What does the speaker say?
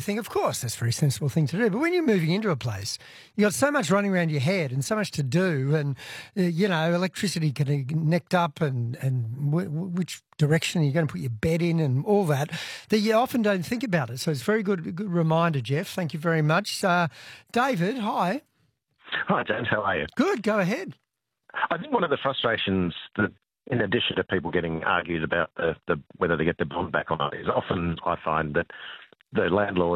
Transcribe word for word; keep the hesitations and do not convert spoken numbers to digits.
think, of course, that's a very sensible thing to do. But when you're moving into a place, you've got so much running around your head and so much to do, and, uh, you know, electricity can connect up and, and w- w- which direction you're going to put your bed in and all that, that you often don't think about it. So it's a very good, good reminder, Jeff. Thank you very much. Uh, David, hi. Hi, James. How are you? Good. Go ahead. I think one of the frustrations that, in addition to people getting argued about the, the whether they get the bond back or not, is often I find that the landlord